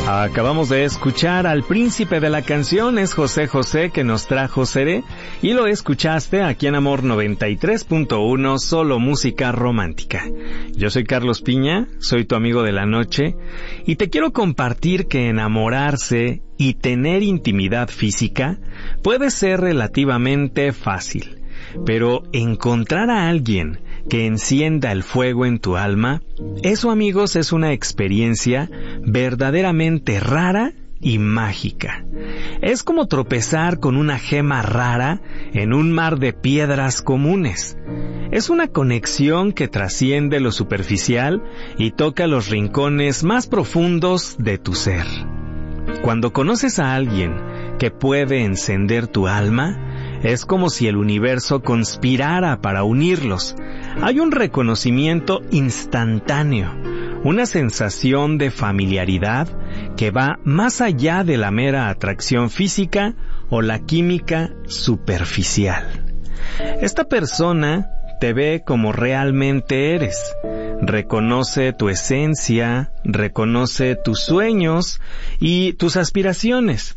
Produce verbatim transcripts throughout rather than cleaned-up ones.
Acabamos de escuchar al príncipe de la canción, es José José, que nos trajo Seré, y lo escuchaste aquí en Amor noventa y tres punto uno, solo música romántica. Yo soy Carlos Piña, soy tu amigo de la noche, y te quiero compartir que enamorarse y tener intimidad física puede ser relativamente fácil, pero encontrar a alguien que encienda el fuego en tu alma, eso, amigos, es una experiencia verdaderamente rara y mágica. Es como tropezar con una gema rara en un mar de piedras comunes. Es una conexión que trasciende lo superficial y toca los rincones más profundos de tu ser. Cuando conoces a alguien que puede encender tu alma, es como si el universo conspirara para unirlos. Hay un reconocimiento instantáneo, una sensación de familiaridad que va más allá de la mera atracción física o la química superficial. Esta persona te ve como realmente eres, reconoce tu esencia, reconoce tus sueños y tus aspiraciones,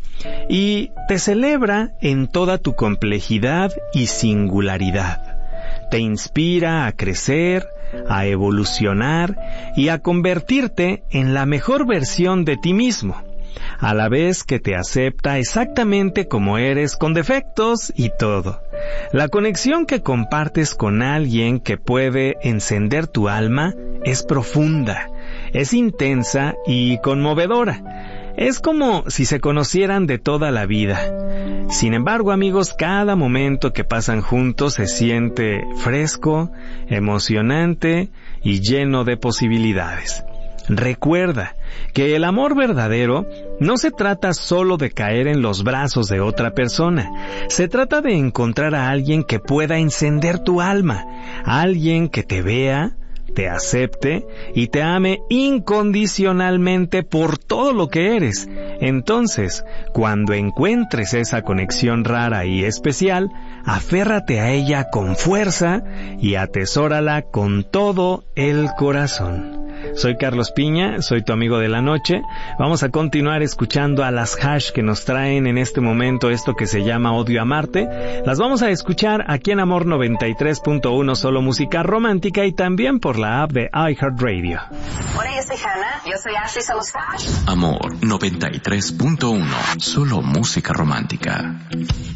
y te celebra en toda tu complejidad y singularidad. Te inspira a crecer, a evolucionar y a convertirte en la mejor versión de ti mismo, a la vez que te acepta exactamente como eres, con defectos y todo. La conexión que compartes con alguien que puede encender tu alma es profunda, es intensa y conmovedora. Es como si se conocieran de toda la vida. Sin embargo, amigos, cada momento que pasan juntos se siente fresco, emocionante y lleno de posibilidades. Recuerda que el amor verdadero no se trata solo de caer en los brazos de otra persona. Se trata de encontrar a alguien que pueda encender tu alma, a alguien que te vea, te acepte y te ame incondicionalmente por todo lo que eres. Entonces, cuando encuentres esa conexión rara y especial, aférrate a ella con fuerza y atesórala con todo el corazón. Soy Carlos Piña, soy tu amigo de la noche. Vamos a continuar escuchando a las Hash, que nos traen en este momento esto que se llama Odio Amarte. Las vamos a escuchar aquí en Amor noventa y tres punto uno, solo música romántica, y también por la app de iHeartRadio. Hola, yo soy Hannah. Yo soy Ashley Salazar. Amor noventa y tres punto uno, solo música romántica.